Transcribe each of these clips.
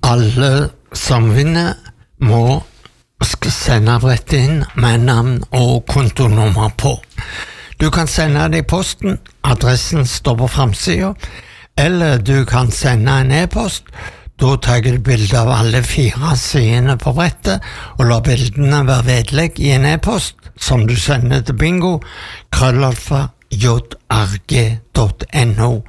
Alle som vinner må sende brett inn med navn og kontonummer på. Du kan sende det i posten, adressen står på framsiden, eller du kan sende en e-post. Da tar du bilde av alle 4 sidene på brettet, og la bildene være vedlegg i en e-post som du sender til bingo@jrg.no.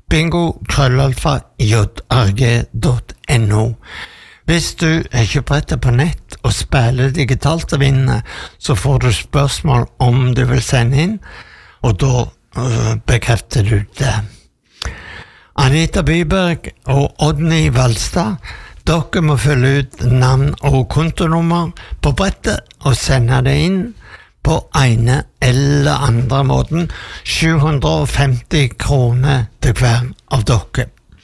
bingo@jrg.no. Hvis du ikke brettet på nett og spiller digitalt og vinner, så får du spørsmål om du vil sende inn, og da bekrefter du det. Anita Byberg og Odny Valstad, dere må fylle ut navn og kontonummer på brettet og sende det inn på ene eller andre måten. 750 kroner til hver av dere.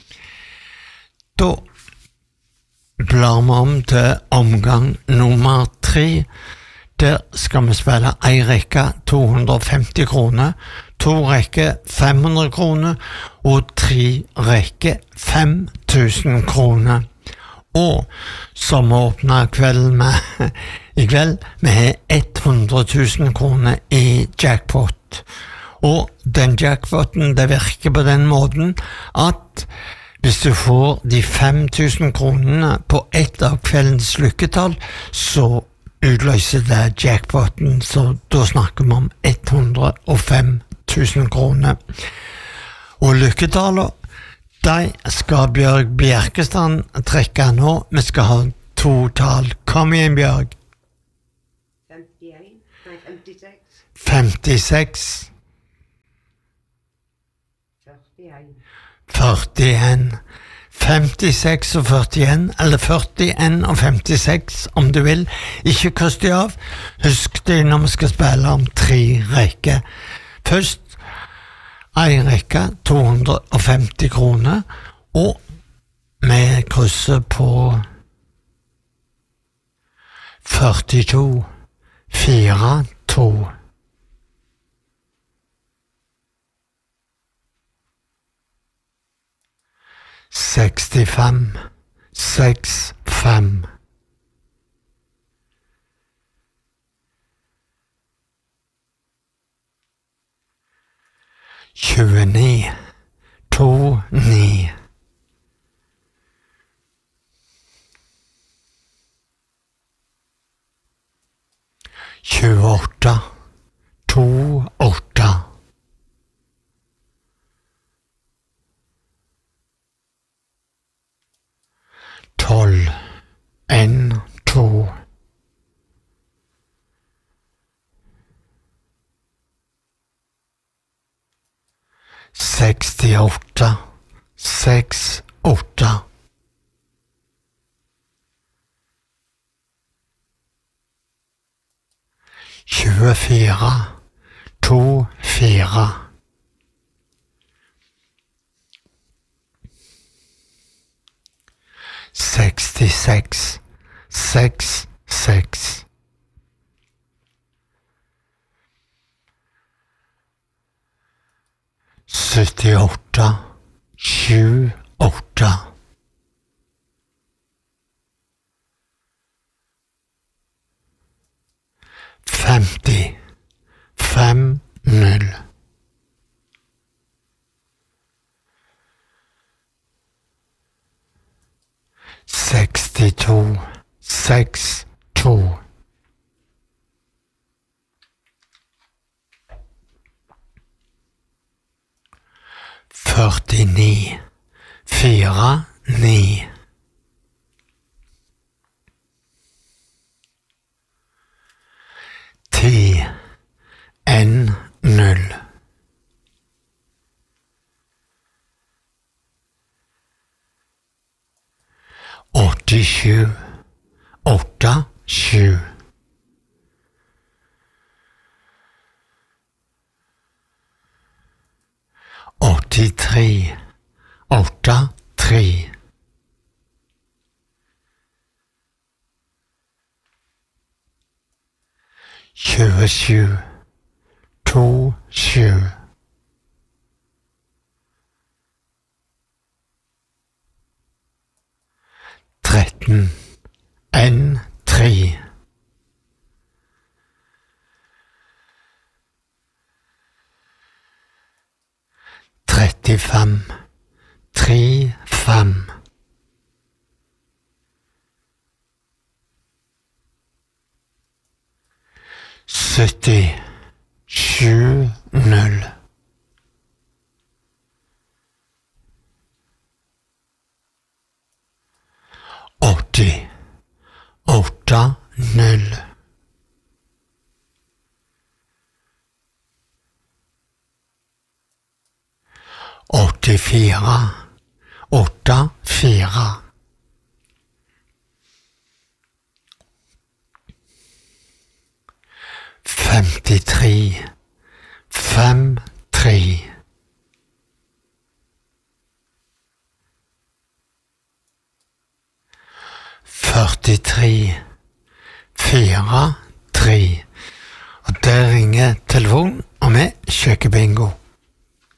Da blar vi om til omgang nummer 3. Der skal vi spille en rekke 250 kroner, 2 rekker 500 kroner og 3 rekker 5000 kroner. Og som åpner kvelden med i kveld, vi har 100 000 kroner i jackpot. Og den jackpoten, det virker på den måten at hvis du får de 5000 kronene på ett av kveldens lykketall, så utløser det jackpoten, så da snakker vi om 105 000 kroner. Og lykketallet, de skal Bjørg Bjerkestrand trekke nå. Vi skal ha 2 tall. Kom igjen, Bjørg. 56. 41. 56 og 41, eller 41 og 56 om du vil. Ikke kryss de av. Husk det når vi skal spille om 3 rekker. Først en rekke 250 kroner, og vi krysser på 42 42. 65 65. 29 29. 28 28. 12 1 2. 68 68. 24 24. 66 66. 78 78. 50 50. 62 62. 49 49. 10 1 0. 87 87. 83 83. 27 27. 30 17, 1, 3. 35, 3, 5. 70, 7, 0. 80, 8, 0. 84, 8, 4. 53, 5, 3. 43, 4, 3. Og der ringer telefonen, og vi sjekker bingo.